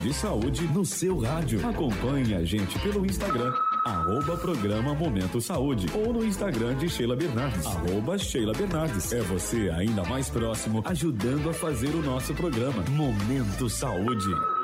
de saúde no seu rádio. Acompanhe a gente pelo Instagram, @programa Momento Saúde, ou no Instagram de Sheila Bernardes, @Sheila Bernardes. É você ainda mais próximo, ajudando a fazer o nosso programa Momento Saúde.